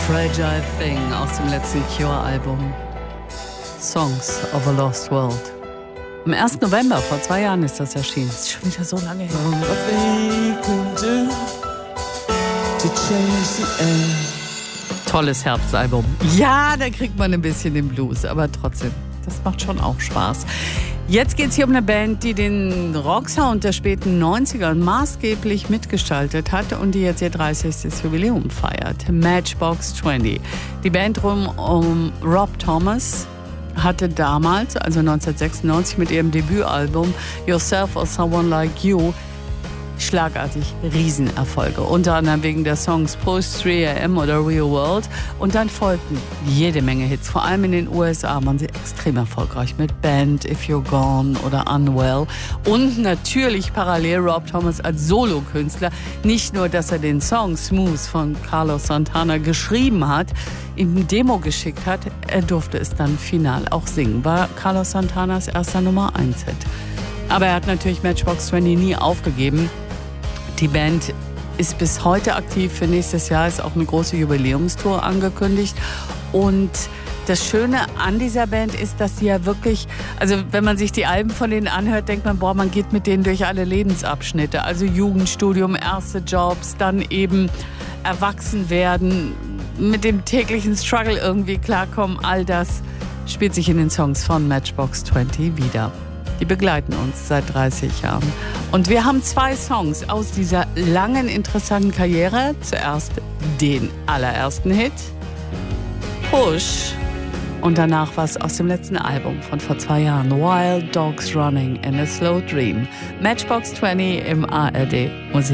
Fragile Thing aus dem letzten Cure-Album Songs of a Lost World. Am 1. November, vor 2 Jahren ist das erschienen. Das ist schon wieder so lange her. Tolles Herbstalbum. Ja, da kriegt man ein bisschen den Blues, aber trotzdem, das macht schon auch Spaß. Jetzt geht es hier um eine Band, die den Rocksound der späten 90er maßgeblich mitgestaltet hat und die jetzt ihr 30. Jubiläum feiert. Matchbox 20. Die Band um Rob Thomas hatte damals, also 1996, mit ihrem Debütalbum Yourself or Someone Like You schlagartig Riesenerfolge. Unter anderem wegen der Songs Post 3 AM oder Real World. Und dann folgten jede Menge Hits. Vor allem in den USA waren sie extrem erfolgreich mit Band, If You're Gone oder Unwell. Und natürlich parallel Rob Thomas als Solokünstler. Nicht nur, dass er den Song Smooth von Carlos Santana geschrieben hat, ihm ein Demo geschickt hat, er durfte es dann final auch singen. War Carlos Santanas erster Nummer 1 Hit. Aber er hat natürlich Matchbox 20 nie aufgegeben. Die Band ist bis heute aktiv. Für nächstes Jahr ist auch eine große Jubiläumstour angekündigt. Und das Schöne an dieser Band ist, dass sie ja wirklich, also wenn man sich die Alben von denen anhört, denkt man, boah, man geht mit denen durch alle Lebensabschnitte. Also Jugendstudium, erste Jobs, dann eben erwachsen werden, mit dem täglichen Struggle irgendwie klarkommen. All das spielt sich in den Songs von Matchbox 20 wieder. Die begleiten uns seit 30 Jahren. Und wir haben 2 Songs aus dieser langen, interessanten Karriere. Zuerst den allerersten Hit, Push. Und danach was aus dem letzten Album von vor 2 Jahren, Wild Dogs Running in a Slow Dream. Matchbox 20 im ARD Musik.